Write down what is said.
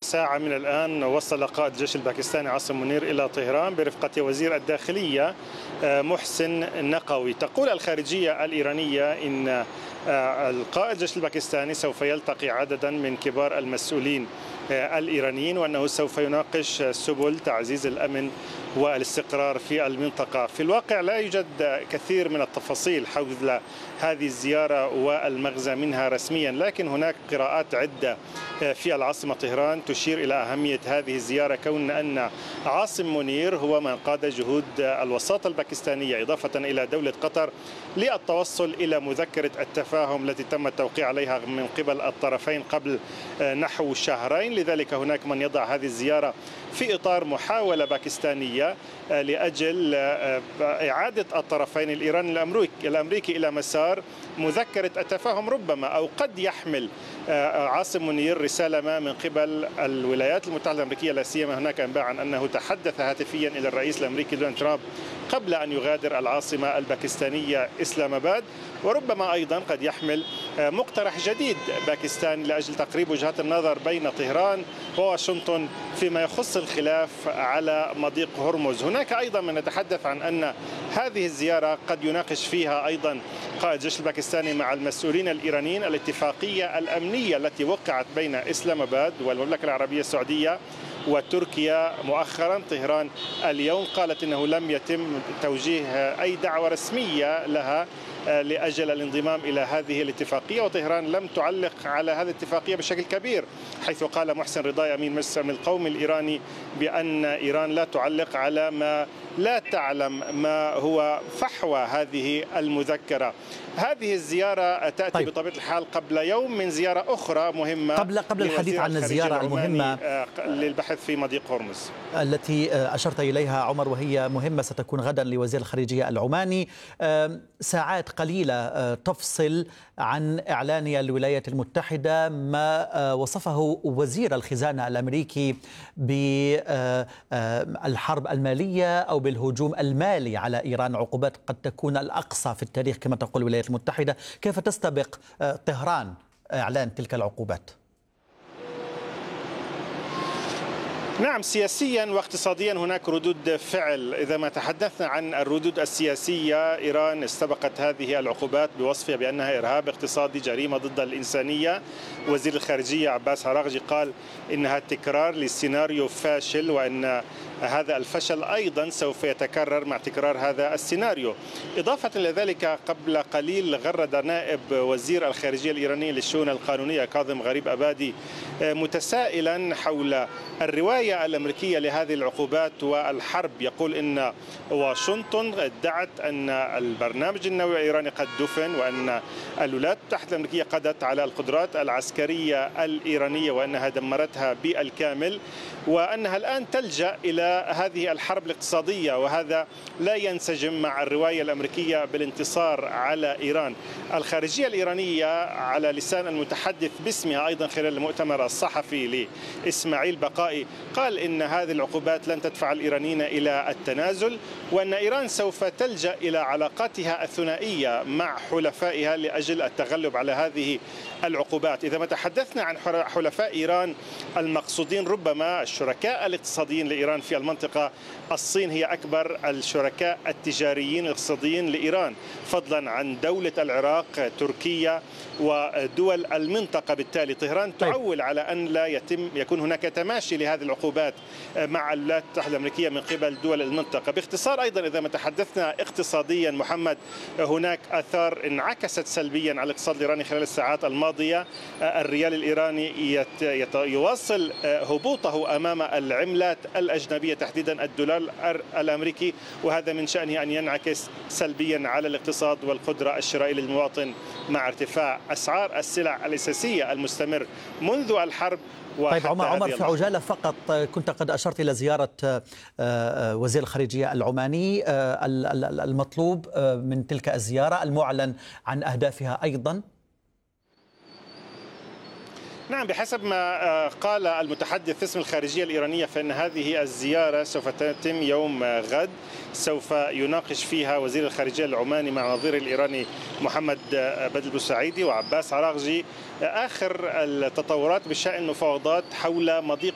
ساعة من الآن وصل قائد الجيش الباكستاني عاصم منير إلى طهران برفقة وزير الداخلية محسن نقوي. تقول الخارجية الإيرانية إن القائد الجيش الباكستاني سوف يلتقي عددا من كبار المسؤولين الإيرانيين، وأنه سوف يناقش سبل تعزيز الأمن والاستقرار في المنطقة. في الواقع لا يوجد كثير من التفاصيل حول هذه الزيارة والمغزى منها رسميا، لكن هناك قراءات عدة في العاصمة طهران تشير إلى أهمية هذه الزيارة، كون أن عاصم منير هو من قاد جهود الوساطة الباكستانية إضافة إلى دولة قطر للتوصل إلى مذكرة التفاهم التي تم التوقيع عليها من قبل الطرفين قبل نحو شهرين. لذلك هناك من يضع هذه الزيارة في إطار محاولة باكستانية لأجل إعادة الطرفين الإيراني الأمريكي إلى مسار مذكرة التفاهم، ربما أو قد يحمل عاصم منير رسالة ما من قبل الولايات المتحدة الأمريكية. لا سيما هناك أنباء عن أنه تحدث هاتفيا إلى الرئيس الأمريكي دونالد ترامب قبل أن يغادر العاصمة الباكستانية إسلام آباد، وربما أيضا قد يحمل مقترح جديد باكستاني لأجل تقريب وجهات النظر بين طهران وواشنطن فيما يخص الخلاف على مضيق هرمز. هناك أيضا من يتحدث عن أن هذه الزيارة قد يناقش فيها أيضا قائد الجيش الباكستاني مع المسؤولين الإيرانيين الاتفاقية الأمنية التي وقعت بين إسلام آباد والمملكة العربية السعودية وتركيا مؤخرا. طهران اليوم قالت إنه لم يتم توجيه أي دعوة رسمية لها لأجل الانضمام إلى هذه الاتفاقية، وطهران لم تعلق على هذه الاتفاقية بشكل كبير، حيث قال محسن رضاي أمين مجلس الأمن القومي الإيراني بأن إيران لا تعلق على ما لا تعلم ما هو فحوى هذه المذكرة. هذه الزيارة تأتي بطبيعة الحال قبل يوم من زيارة أخرى مهمة قبل الحديث عن الزيارة المهمة للبحث في مضيق هرمز التي أشرت إليها عمر، وهي مهمة ستكون غدا لوزير الخارجية العماني. ساعات قليلة تفصل عن إعلان الولايات المتحدة ما وصفه وزير الخزانة الأمريكي بالحرب المالية أو بالهجوم المالي على إيران، عقوبات قد تكون الأقصى في التاريخ كما تقول الولايات المتحدة. كيف تستبق طهران إعلان تلك العقوبات؟ نعم، سياسيا واقتصاديا هناك ردود فعل. إذا ما تحدثنا عن الردود السياسية، إيران استبقت هذه العقوبات بوصفها بأنها إرهاب اقتصادي، جريمة ضد الإنسانية. وزير الخارجية عباس عراقجي قال إنها تكرار لسيناريو فاشل، وأن هذا الفشل أيضا سوف يتكرر مع تكرار هذا السيناريو. إضافة إلى ذلك، قبل قليل غرد نائب وزير الخارجية الإيراني للشؤون القانونية كاظم غريب أبادي متسائلا حول الرواية الأمريكية لهذه العقوبات والحرب. يقول إن واشنطن ادعت أن البرنامج النووي الإيراني قد دفن، وأن الولايات المتحدة الأمريكية قضت على القدرات العسكرية الإيرانية وأنها دمرتها بالكامل، وأنها الآن تلجأ إلى هذه الحرب الاقتصادية، وهذا لا ينسجم مع الرواية الأمريكية بالانتصار على إيران. الخارجية الإيرانية على لسان المتحدث باسمها أيضا خلال المؤتمر الصحفي لإسماعيل بقائي قال إن هذه العقوبات لن تدفع الإيرانيين إلى التنازل، وأن إيران سوف تلجأ إلى علاقاتها الثنائية مع حلفائها لأجل التغلب على هذه العقوبات. إذا ما تحدثنا عن حلفاء إيران المقصودين، ربما الشركاء الاقتصاديين لإيران في المنطقة، الصين هي أكبر الشركاء التجاريين الاقتصاديين لإيران، فضلا عن دولة العراق، تركيا ودول المنطقة. بالتالي طهران تعول على أن لا يكون هناك تماشي لهذه العقوبات مع الولايات المتحدة الأمريكية من قبل دول المنطقة. باختصار أيضا إذا ما تحدثنا اقتصاديا محمد، هناك آثار انعكست سلبيا على الاقتصاد الإيراني خلال الساعات الماضية. الريال الإيراني يواصل هبوطه أمام العملات الأجنبية، تحديدا الدولار الأمريكي، وهذا من شأنه أن ينعكس سلبيا على الاقتصاد والقدرة الشرائية للمواطن مع ارتفاع أسعار السلع الأساسية المستمر منذ الحرب. طيب عمر، في عجالة فقط، كنت قد أشرت إلى زيارة وزير الخارجية العماني. المطلوب من تلك الزيارة المعلن عن أهدافها أيضا؟ نعم، بحسب ما قال المتحدث باسم الخارجية الإيرانية فإن هذه الزيارة سوف تتم يوم غد، سوف يناقش فيها وزير الخارجية العماني مع نظيره الإيراني محمد بدل بوسعيدي وعباس عراقجي آخر التطورات بشأن المفاوضات حول مضيق